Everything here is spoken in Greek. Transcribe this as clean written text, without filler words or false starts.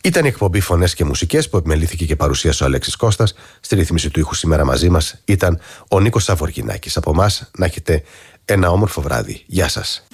Ήταν η εκπομπή Φωνές και Μουσικές που επιμελήθηκε και παρουσίασε ο Αλέξης Κώστας. Στη ρύθμιση του ήχου σήμερα μαζί μας ήταν ο Νίκος Σαβοργινάκης. Από εμάς να έχετε ένα όμορφο βράδυ. Γεια σας.